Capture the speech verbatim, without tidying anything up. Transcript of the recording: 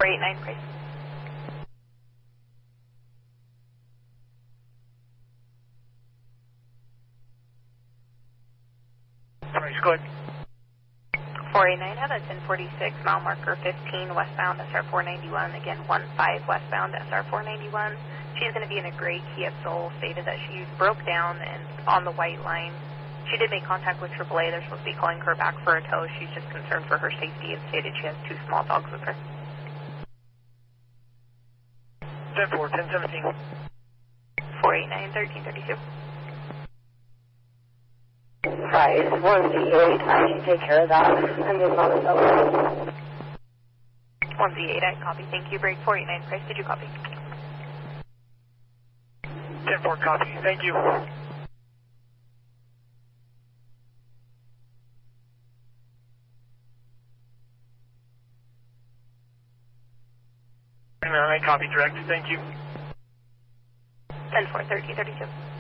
four eight nine, Price. Price, go ahead. four eight nine, have a ten forty-six, mile marker fifteen, westbound S R four ninety-one, again one five westbound S R four ninety-one. She's going to be in a gray Kia Soul, stated that she broke down and on the white line. She did make contact with triple A. They're supposed to be calling her back for a tow. She's just concerned for her safety and stated she has two small dogs with her. ten four, ten seventeen. four eight nine, thirteen thirty-two. Price, one Z eight, I can take care of that. I'm just on the phone. one Z eight, I copy. Thank you. Break four eight nine, Price. Did you copy? ten four, copy. Thank you. I copy direct. Thank you. ten four, thirteen thirty-two.